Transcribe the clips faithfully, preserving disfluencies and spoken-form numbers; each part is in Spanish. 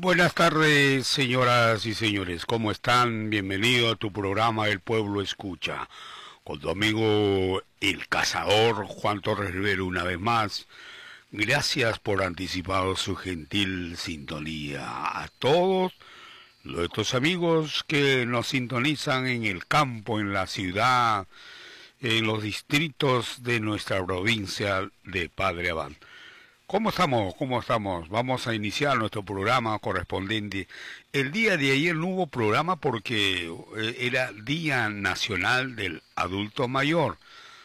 Buenas tardes, señoras y señores. ¿Cómo están? Bienvenido a tu programa El Pueblo Escucha. Con tu amigo El Cazador, Juan Torres Rivero, una vez más. Gracias por anticipado su gentil sintonía. A todos nuestros amigos que nos sintonizan en el campo, en la ciudad, en los distritos de nuestra provincia de Padre Abad. ¿Cómo estamos? ¿Cómo estamos? Vamos a iniciar nuestro programa correspondiente. El día de ayer no hubo programa porque era Día Nacional del Adulto Mayor.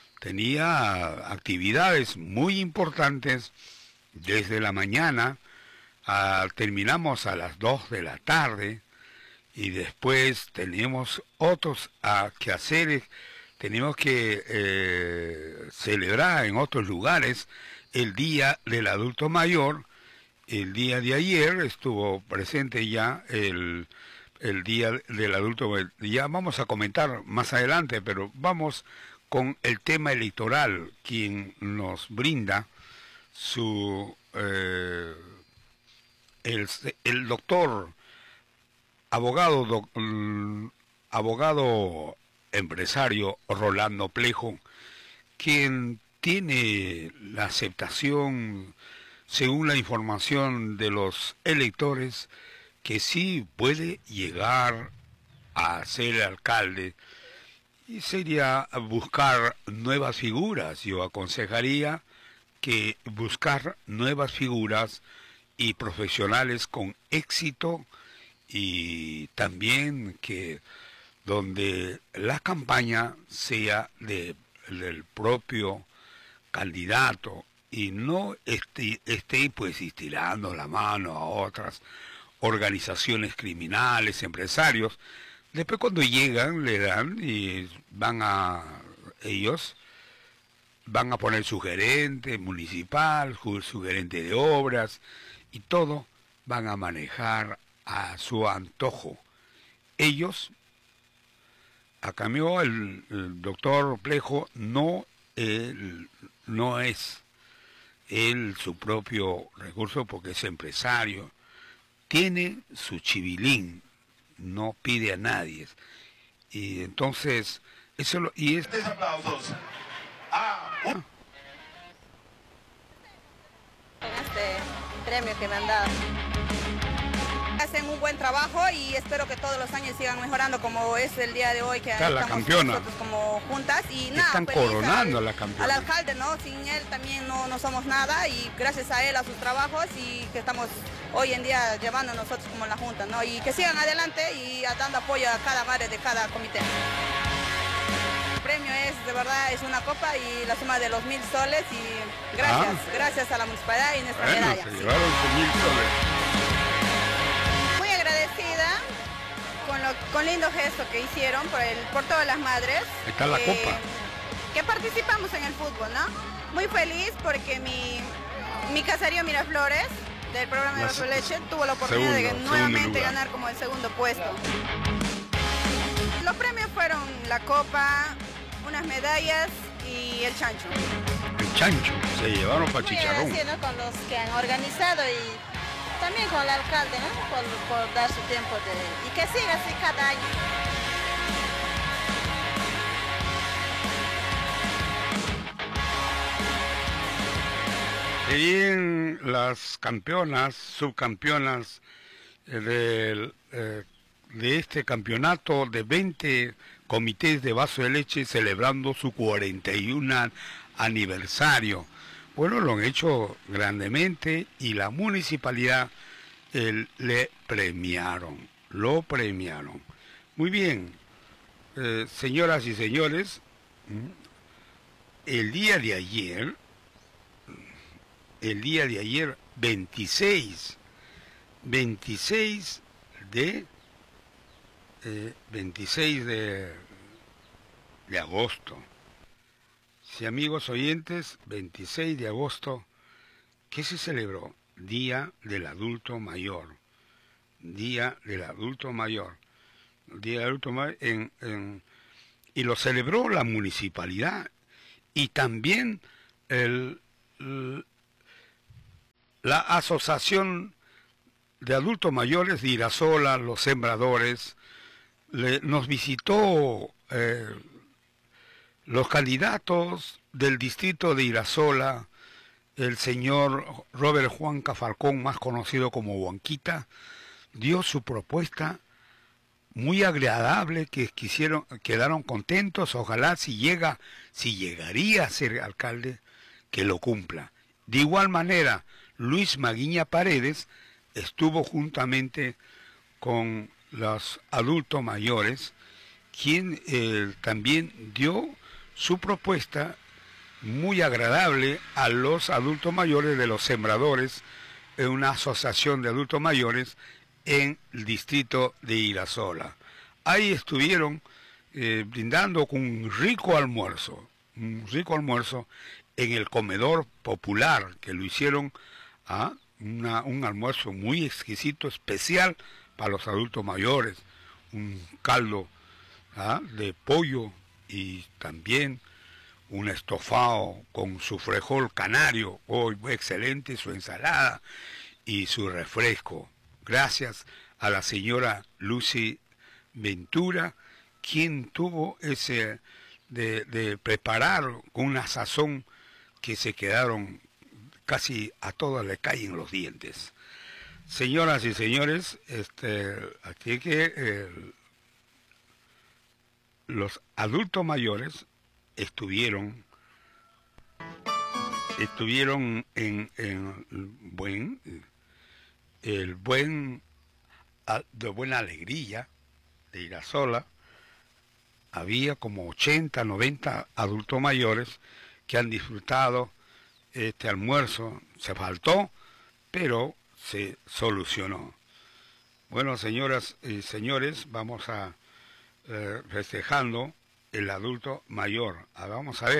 Tenía actividades muy importantes desde la mañana, a, terminamos a las dos de la tarde y después teníamos otros a, quehaceres, teníamos que eh, celebrar en otros lugares el Día del Adulto Mayor. El día de ayer estuvo presente ya el, el Día del Adulto Mayor. Ya vamos a comentar más adelante, pero vamos con el tema electoral, quien nos brinda su eh, el, el doctor abogado doc, abogado empresario Rolando Plejo, quien tiene la aceptación, según la información de los electores, que sí puede llegar a ser alcalde. Y sería buscar nuevas figuras. Yo aconsejaría que buscar nuevas figuras y profesionales con éxito, y también que donde la campaña sea de, del propio candidato y no esté, esté pues estirando la mano a otras organizaciones criminales, empresarios. Después cuando llegan le dan y van a ellos van a poner su gerente municipal, su gerente de obras y todo van a manejar a su antojo. Ellos, a cambio el, el doctor Plejo no él, no es él su propio recurso porque es empresario, tiene su chivilín, no pide a nadie, y entonces eso lo, y es aplausos. Ah, con este premio que me han dado. Hacen un buen trabajo y espero que todos los años sigan mejorando, como es el día de hoy que está estamos la campeona. nosotros como juntas y nada, están feliz coronando al, a la campeona. al alcalde, ¿no? Sin él también no, no somos nada, y gracias a él, a sus trabajos, y que estamos hoy en día llevando nosotros como la junta, ¿no? Y que sigan adelante y dando apoyo a cada madre de cada comité. El premio es, de verdad, es una copa y la suma de los mil soles, y gracias, ah. gracias a la municipalidad y nuestra bueno, medalla. Se sí. llevaron sus mil soles. Muy agradecida con, lo, con lindo gesto que hicieron por, el, por todas las madres. Está la eh, copa. Que participamos en el fútbol, ¿no? Muy feliz porque mi, mi caserío Miraflores, del programa de Vaso de Leche, tuvo la oportunidad segundo, de nuevamente ganar como el segundo puesto. Los premios fueron la copa, unas medallas y el chancho. El chancho, se llevaron para chicharrón. Muy agradecido, ¿no? Con los que han organizado y también con el alcalde, ¿no? Por, por dar su tiempo de... y que siga así cada año. Y las campeonas, subcampeonas del, eh, de este campeonato de veinte comités de Vaso de Leche celebrando su cuarenta y uno aniversario. Bueno, lo han hecho grandemente y la municipalidad eh, le premiaron, lo premiaron. Muy bien, eh, señoras y señores, el día de ayer, el día de ayer, veintiséis, veintiséis de, eh, veintiséis de, de agosto. Sí, amigos oyentes, veintiséis de agosto, ¿qué se celebró? Día del Adulto Mayor. Día del Adulto Mayor. Día del Adulto Mayor en, en, y lo celebró la municipalidad y también el, el, la Asociación de adultos mayores de Irasola, los sembradores, le, nos visitó eh, los candidatos del distrito de Irasola, el señor Robert Juan Cafalcón, más conocido como Juanquita, dio su propuesta muy agradable, que quisieron, quedaron contentos. Ojalá si llega, si llegaría a ser alcalde, que lo cumpla. De igual manera, Luis Maguiña Paredes estuvo juntamente con los adultos mayores, quien eh, también dio su propuesta muy agradable a los adultos mayores de los sembradores, en una asociación de adultos mayores en el distrito de Irasola. Ahí estuvieron eh, brindando con un rico almuerzo, un rico almuerzo en el comedor popular, que lo hicieron a una, un almuerzo muy exquisito, especial para los adultos mayores, un caldo ¿ah? de pollo y también un estofado con su frijol canario, oh, excelente, su ensalada y su refresco. Gracias a la señora Lucy Ventura, quien tuvo ese de, de preparar con una sazón que se quedaron casi a todas le caen los dientes. Señoras y señores, este, aquí que eh, los adultos mayores estuvieron estuvieron en, en buen el buen de buena alegría de Irasola. Había como ochenta, noventa adultos mayores que han disfrutado este almuerzo. Se faltó, pero se solucionó. Bueno, señoras y señores, vamos a eh, festejando el adulto mayor. Ah, vamos a ver.